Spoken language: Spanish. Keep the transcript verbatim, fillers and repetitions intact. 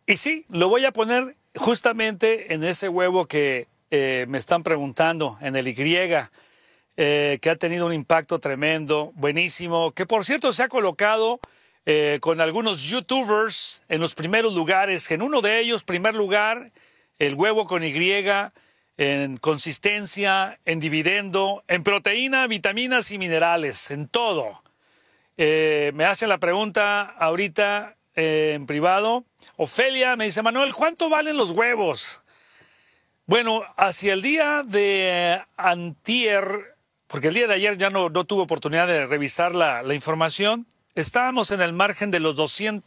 Y sí, lo voy a poner justamente en ese huevo que eh, me están preguntando, en el Y, eh, que ha tenido un impacto tremendo, buenísimo, que por cierto se ha colocado eh, con algunos YouTubers en los primeros lugares. En uno de ellos, primer lugar, el huevo con Y, en consistencia, en dividendo, en proteína, vitaminas y minerales, en todo. Eh, me hacen la pregunta ahorita eh, en privado. Ofelia me dice, Manuel, ¿cuánto valen los huevos? Bueno, hacia el día de antier, porque el día de ayer ya no, no tuve oportunidad de revisar la, la información, estábamos en el margen de los